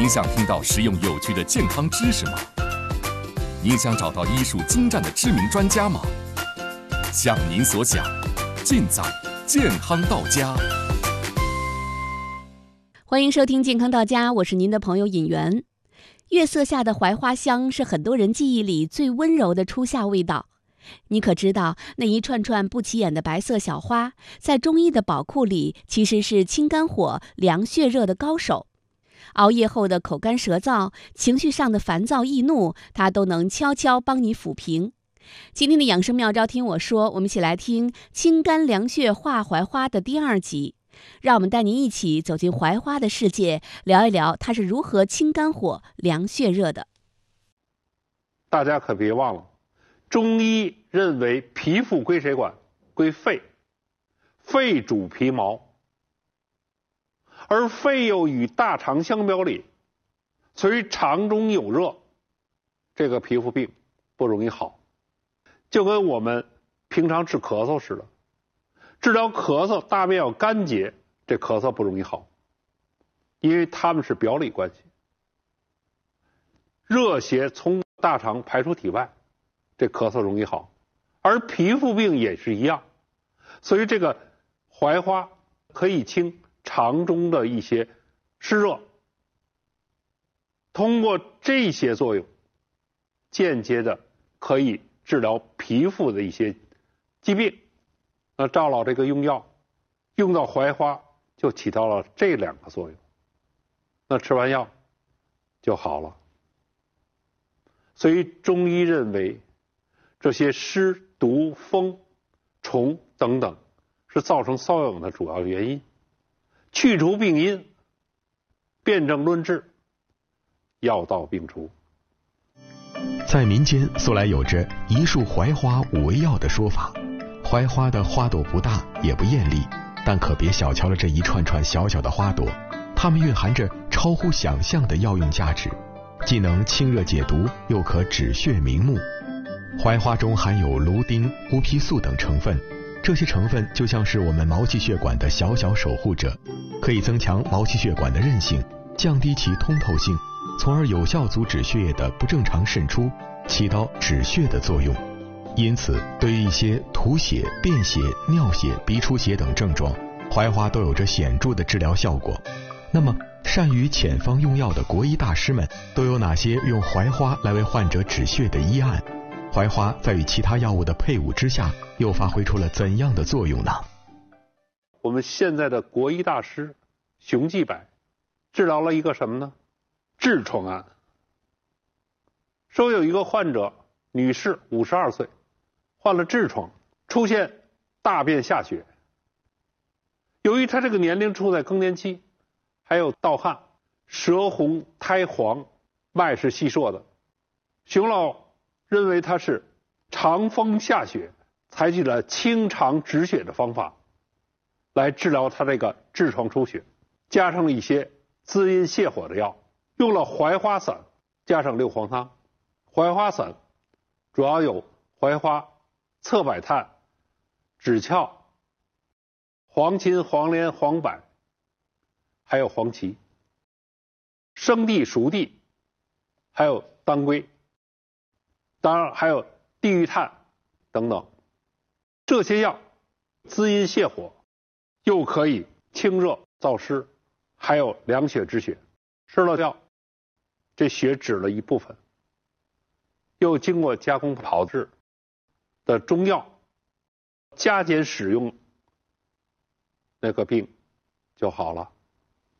您想听到实用有趣的健康知识吗？您想找到医术精湛的知名专家吗？像您所想，尽在健康到家。 欢迎收听健康到家，我是您的朋友尹媛。月色下的槐花香是很多人记忆里最温柔的初夏味道。你可知道，那一串串不起眼的白色小花，在中医的宝库里其实是清肝火、凉血热的高手。熬夜后的口干舌燥，情绪上的烦躁易怒，它都能悄悄帮你抚平。今天的养生妙招听我说，我们一起来听清肝凉血化槐花的第2集。让我们带您一起走进槐花的世界，聊一聊它是如何清肝火、凉血热的。 大家可别忘了，中医认为皮肤归谁管？归肺，肺主皮毛，而肺又与大肠相表里，所以肠中有热，这个皮肤病不容易好。就跟我们平常治咳嗽似的，治疗咳嗽大便要干结，这咳嗽不容易好，因为它们是表里关系。热邪从大肠排出体外，这咳嗽容易好，而皮肤病也是一样。所以这个槐花可以清肠中的一些湿热，通过这些作用，间接的可以治疗皮肤的一些疾病。那赵老这个用药用到槐花就起到了这2个作用，那吃完药就好了。所以中医认为这些湿毒风虫等等是造成瘙痒的主要原因，去除病因，辨证论治，药到病除。 在民间素来有着一束槐花5味药的说法，槐花的花朵不大也不艳丽，但可别小瞧了这一串串小小的花朵，它们蕴含着超乎想象的药用价值，既能清热解毒，又可止血明目。槐花中含有芦丁、乌皮素等成分，这些成分就像是我们毛细血管的小小守护者，可以增强毛细血管的韧性，降低其通透性，从而有效阻止血液的不正常渗出，起到止血的作用。因此，对于一些吐血、便血、尿血、鼻出血等症状，槐花都有着显著的治疗效果。那么，善于遣方用药的国医大师们都有哪些用槐花来为患者止血的医案？槐花在与其他药物的配伍之下，又发挥出了怎样的作用呢？ 我们现在的国医大师熊继柏治疗了一个什么呢？痔疮案。说有一个患者，女士，52岁，患了痔疮，出现大便下血。由于她这个年龄处在更年期，还有盗汗，舌红苔黄，脉是细数的。熊老认为她是肠风下血，采取了清肠止血的方法来治疗她这个痔疮出血，加上了一些滋阴泻火的药，用了槐花散加上六黄汤。槐花散主要有槐花、侧柏炭、枳壳、黄芩、黄连、黄柏，还有黄芪、生地、熟地，还有当归，当然还有地榆炭等等。这些药滋阴泻火，又可以清热燥湿，还有凉血止血。吃了药，这血止了一部分，又经过加工炮制的中药加减使用，那个病就好了。